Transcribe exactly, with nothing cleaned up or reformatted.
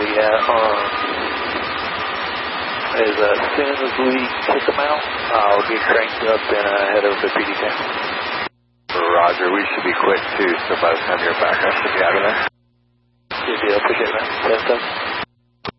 Yeah, um, as uh, soon as we kick them out, I'll get cranked up and uh, head over to P D K. Roger, we should be quick too, so by the time you're back, I should be out of there. Good deal, appreciate it, man. Test up.